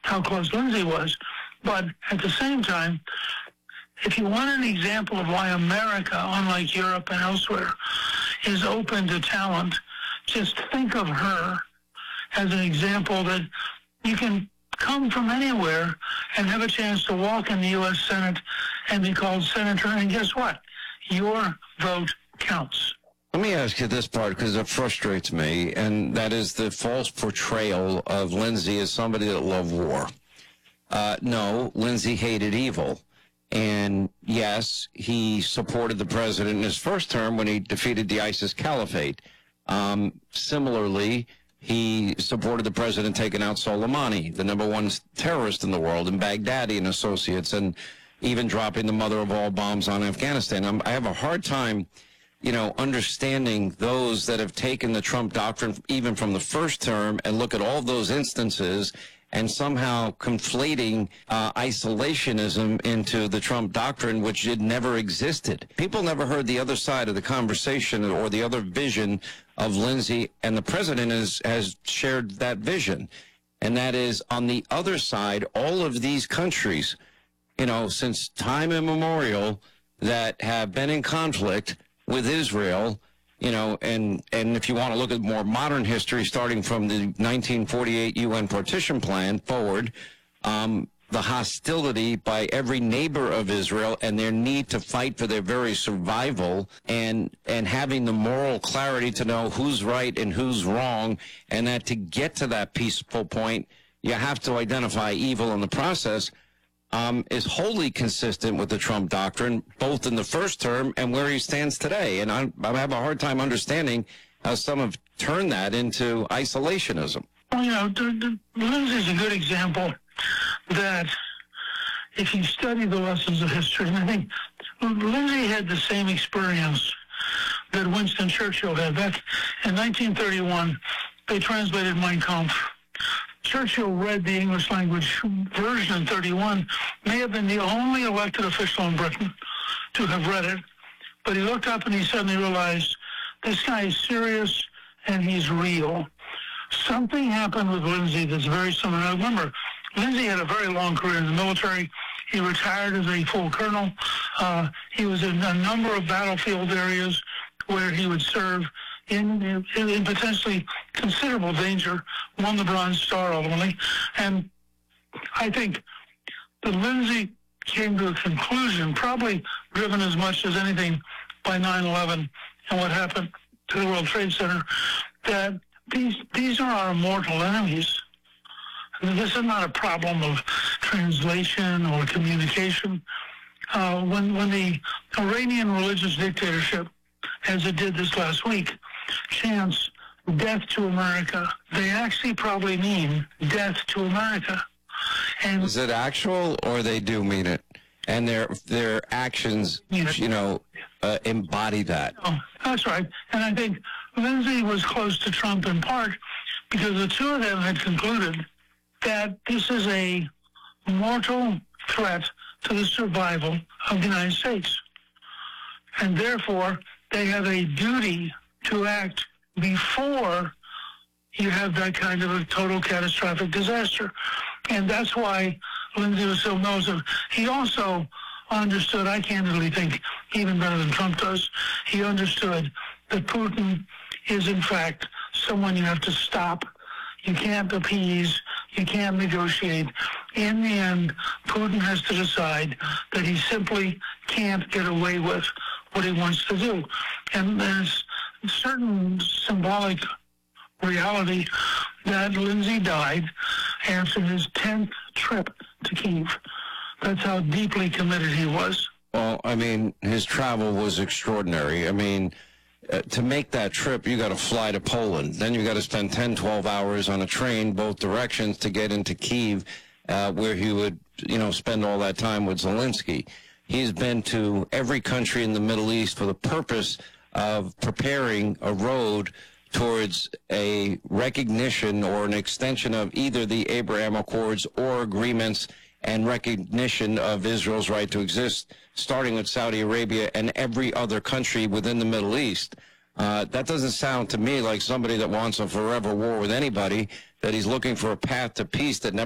how close Lindsey was. But at the same time, if you want an example of why America, unlike Europe and elsewhere, is open to talent, just think of her as an example that you can come from anywhere and have a chance to walk in the U.S. Senate and be called senator, and guess what? Your vote counts. Let me ask you this part, because it frustrates me, and that is the false portrayal of Lindsey as somebody that loved war. No, Lindsey hated evil. And yes, he supported the president in his first term when he defeated the ISIS caliphate. Similarly, he supported the president taking out Soleimani, the #1 terrorist in the world, and Baghdadi and associates, and even dropping the mother of all bombs on Afghanistan. I have a hard time, understanding those that have taken the Trump doctrine even from the first term and look at all those instances and somehow conflating isolationism into the Trump doctrine, which it never existed. People never heard the other side of the conversation or the other vision of Lindsey, and the president has shared that vision. And that is, on the other side, all of these countries, since time immemorial, that have been in conflict with Israel, and if you want to look at more modern history, starting from the 1948 UN partition plan forward, the hostility by every neighbor of Israel and their need to fight for their very survival, and having the moral clarity to know who's right and who's wrong, and that to get to that peaceful point, you have to identify evil in the process, is wholly consistent with the Trump doctrine, both in the first term and where he stands today. And I have a hard time understanding how some have turned that into isolationism. Well, Lindsey's a good example that if you study the lessons of history, and I think Lindsey had the same experience that Winston Churchill had. Back in 1931, they translated Mein Kampf. Churchill read the English language version in 31, may have been the only elected official in Britain to have read it, but he looked up and he suddenly realized, this guy is serious and he's real. Something happened with Lindsey that's very similar. Now, remember, Lindsey had a very long career in the military. He retired as a full colonel. He was in a number of battlefield areas where he would serve in potentially considerable danger, won the Bronze Star ultimately. And I think that Lindsey came to a conclusion, probably driven as much as anything by 9/11 and what happened to the World Trade Center, that these are our mortal enemies. This is not a problem of translation or communication. When the Iranian religious dictatorship, as it did this last week, chants death to America, they actually probably mean death to America. And is it actual, or they do mean it? And their actions, embody that. Oh, that's right. And I think Lindsey was close to Trump in part because the two of them had concluded that this is a mortal threat to the survival of the United States. And therefore, they have a duty to act before you have that kind of a total catastrophic disaster. And that's why Lindsey was so nosive. He also understood, I candidly think, even better than Trump does, he understood that Putin is, in fact, someone you have to stop. You can't appease. You can't negotiate. In the end, Putin has to decide that he simply can't get away with what he wants to do. And there's a certain symbolic reality that Lindsey died after his 10th trip to Kyiv. That's how deeply committed he was. Well, I mean, his travel was extraordinary. I mean, to make that trip, you got to fly to Poland. Then you got to spend 10, 12 hours on a train both directions to get into Kyiv, where he would, spend all that time with Zelensky. He's been to every country in the Middle East for the purpose of preparing a road towards a recognition or an extension of either the Abraham Accords or agreements and recognition of Israel's right to exist, starting with Saudi Arabia and every other country within the Middle East. That doesn't sound to me like somebody that wants a forever war with anybody, that he's looking for a path to peace that never